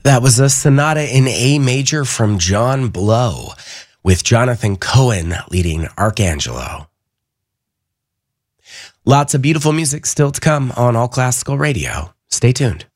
That was a sonata in A major from John Blow, with Jonathan Cohen leading Arcangelo. Lots of beautiful music still to come on All Classical Radio. Stay tuned.